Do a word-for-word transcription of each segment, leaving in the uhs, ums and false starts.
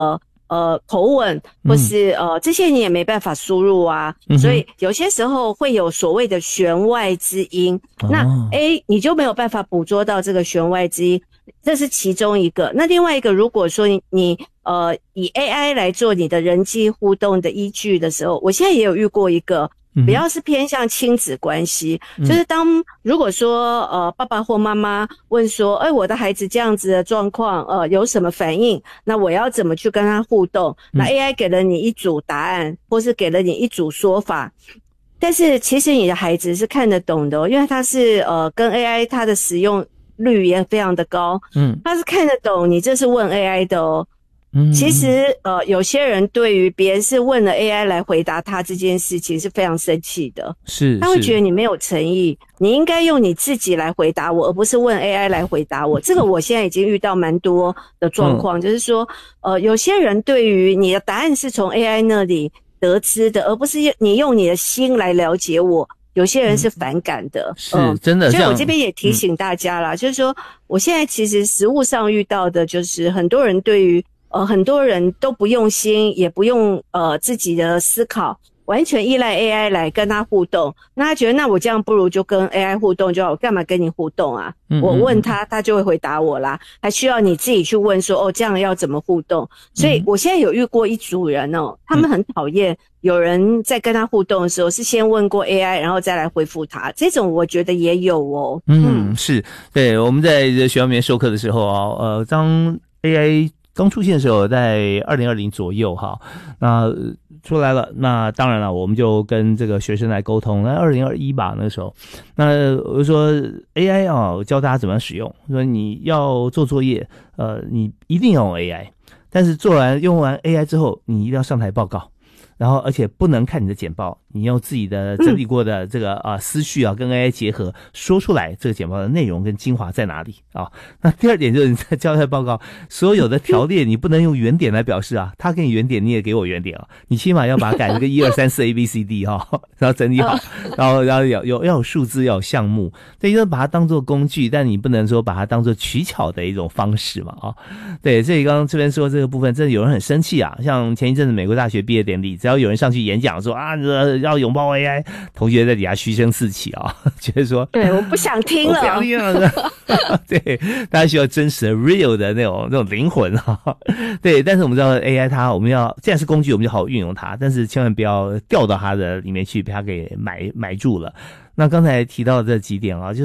呃口吻，或是呃这些你也没办法输入啊，嗯、所以有些时候会有所谓的弦外之音，哦、那 A 你就没有办法捕捉到这个弦外之音，这是其中一个。那另外一个，如果说你你呃以 A I 来做你的人际互动的依据的时候，我现在也有遇过一个。比较是偏向亲子关系，嗯、就是当如果说呃爸爸或妈妈问说，哎，我的孩子这样子的状况，呃有什么反应？那我要怎么去跟他互动？那 A I 给了你一组答案，或是给了你一组说法，但是其实你的孩子是看得懂的哦，因为他是呃跟 A I 它的使用率也非常的高，嗯，他是看得懂你这是问 A I 的哦。嗯，其实呃，有些人对于别人是问了 A I 来回答他这件事情是非常生气的， 是， 他会觉得你没有诚意，你应该用你自己来回答我，而不是问 A I 来回答我。这个我现在已经遇到蛮多的状况，嗯、就是说，呃，有些人对于你的答案是从 A I 那里得知的，而不是你用你的心来了解我。有些人是反感的， 嗯、是真的。 所以我这边也提醒大家啦，嗯、就是说，我现在其实实务上遇到的，就是很多人对于呃，很多人都不用心，也不用呃自己的思考，完全依赖 A I 来跟他互动。那他觉得，那我这样不如就跟 A I 互动就好，我干嘛跟你互动啊？嗯嗯嗯我问他，他就会回答我啦，还需要你自己去问说，哦，这样要怎么互动？所以我现在有遇过一组人哦，他们很讨厌有人在跟他互动的时候是先问过 A I， 然后再来回复他，这种我觉得也有哦。 嗯，嗯是对。我们在学校里面授课的时候啊，呃，当 A I刚出现的时候，在二零二零左右哈，那出来了，那当然了，我们就跟这个学生来沟通。那二零二一吧，那时候，那我就说 A I 啊，我教大家怎么使用。说你要做作业，呃，你一定要用 A I， 但是做完用完 A I 之后，你一定要上台报告。然后，而且不能看你的简报，你用自己的整理过的这个啊、呃、思绪啊，跟 A I 结合，说出来这个简报的内容跟精华在哪里啊？那第二点就是你在交代报告，所有的条列你不能用原点来表示啊，他给你原点，你也给我原点啊，你起码要把它改成个一二三四 A B C D 哈、哦，然后整理好，然后然后有有要有数字，要有项目，对，就是把它当做工具，但你不能说把它当做取巧的一种方式嘛啊、哦。对，所以刚刚这边说这个部分，真的有人很生气啊，像前一阵子美国大学毕业典礼，只要有人上去演讲说啊，要拥抱 A I， 同学在底下嘘声四起啊，觉得说， 对，我不想听了， 我不想听了。对，大家需要真实的 real 的那种那种灵魂啊。对，但是我们知道 A I 它，我们要既然是工具，我们就好好运用它，但是千万不要掉到它的里面去，被它给埋埋住了。那刚才提到这几点啊，就是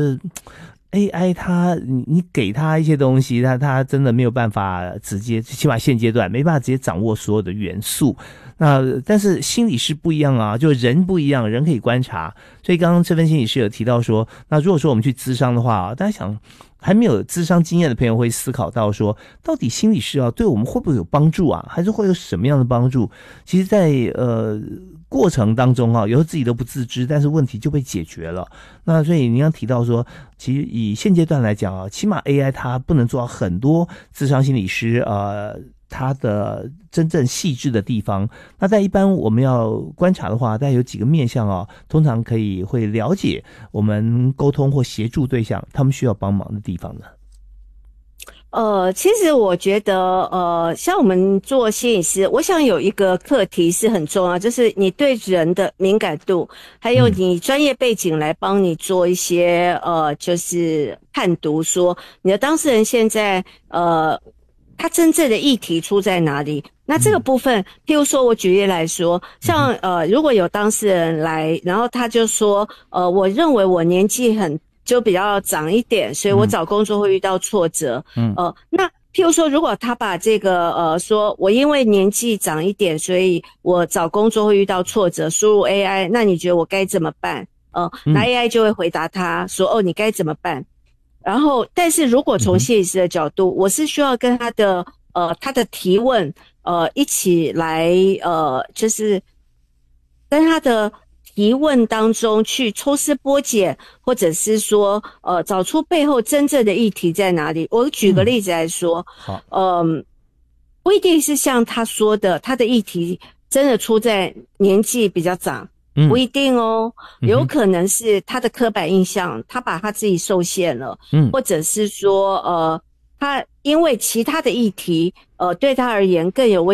。A I 它你你给它一些东西，它它真的没有办法直接，起码现阶段没办法直接掌握所有的元素。那但是心理师不一样啊，就人不一样，人可以观察。所以刚刚这份心理师有提到说，那如果说我们去咨商的话，大家想还没有咨商经验的朋友会思考到说，到底心理师啊对我们会不会有帮助啊，还是会有什么样的帮助？其实在呃过程当中啊，有时候自己都不自知，但是问题就被解决了。那所以您刚提到说，其实以现阶段来讲啊，起码 A I 它不能做到很多咨商心理师呃它的真正细致的地方。那在一般我们要观察的话，大概有几个面向啊，通常可以会了解我们沟通或协助对象他们需要帮忙的地方呢。 呃，其实我觉得，呃，像我们做心理师，我想有一个课题是很重要，就是你对人的敏感度，还有你专业背景来帮你做一些，呃，就是判读说你的当事人现在，呃，他真正的议题出在哪里。那这个部分，譬如说我举例来说，像呃，如果有当事人来，然后他就说，呃，我认为我年纪很。就比较长一点，所以我找工作会遇到挫折。嗯，呃，那譬如说，如果他把这个呃，说我因为年纪长一点，所以我找工作会遇到挫折，输入 A I， 那你觉得我该怎么办？呃，那 A I 就会回答他说，哦，你该怎么办？然后，但是如果从心理师的角度，我是需要跟他的呃他的提问呃一起来呃，就是跟他的。提问当中去抽丝剥茧，或者是说，呃，找出背后真正的议题在哪里。我举个例子来说，嗯，呃，不一定是像他说的，他的议题真的出在年纪比较长，嗯，不一定哦，有可能是他的刻板印象，他把他自己受限了，嗯，或者是说，呃， 他因为其他的议题，呃，对他而言更有威